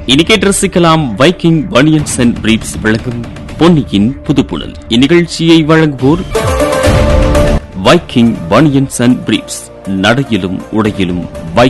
இனி கேட்டு ரசிக்கலாம் வைக்கிங் பனியன்ஸ் அண்ட் பிரீப்ஸ் வழங்கும் பொன்னியின் புதுப்புணல். இந்நிகழ்ச்சியை வழங்குவோர் வைக்கிங் பனியன்ஸ் அண்ட் பிரீப்ஸ். நடையிலும் உடையிலும்